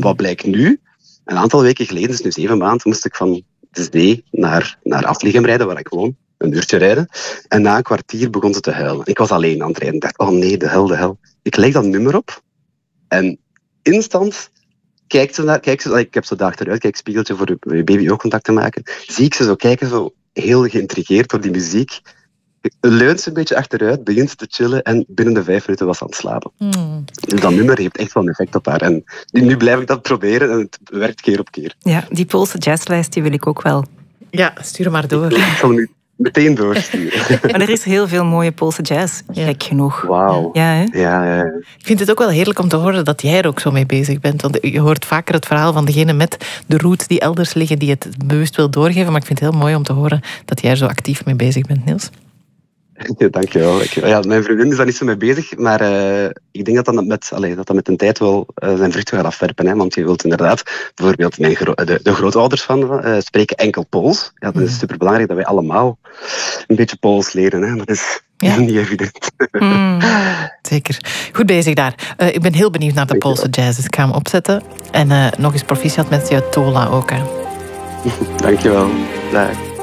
wat blijkt nu? Een aantal weken geleden, dus nu 7 maanden, moest ik van de zee naar Afliegem rijden, waar ik woon. Een uurtje rijden. En na een kwartier begon ze te huilen. Ik was alleen aan het rijden. Ik dacht, oh nee, de hel. Ik leg dat nummer op. En instant kijkt ze naar... Ik heb zo dag eruit, spiegeltje voor je baby-oogcontact te maken. Zie ik ze zo kijken, zo heel geïntrigeerd door die muziek. Leunt ze een beetje achteruit, begint ze te chillen en binnen de 5 minuten was ze aan het slapen. Dus dat nummer heeft echt wel een effect op haar. En nu blijf ik dat proberen en het werkt keer op keer. Ja, die Poolse jazzlijst die wil ik ook wel. Ja, stuur hem maar door. Ik zal nu meteen doorsturen. Maar er is heel veel mooie Poolse jazz, gek genoeg. Wauw. Ja, hè? Ja. Ik vind het ook wel heerlijk om te horen dat jij er ook zo mee bezig bent. Want je hoort vaker het verhaal van degene met de roots die elders liggen, die het bewust wil doorgeven. Maar ik vind het heel mooi om te horen dat jij er zo actief mee bezig bent, Niels. Ja, dankjewel. Ja, mijn vriendin is daar niet zo mee bezig, maar ik denk dat met de tijd wel zijn vruchten gaat afwerpen. Hè, want je wilt inderdaad, bijvoorbeeld de grootouders van spreken enkel Pools. Ja, dat is superbelangrijk dat wij allemaal een beetje Pools leren. Hè. Dat is niet evident. Zeker. Goed bezig daar. Ik ben heel benieuwd naar de Poolse jazz, dus ik ga hem opzetten. En nog eens proficiat met je tola ook. Hè. Dankjewel. Dag.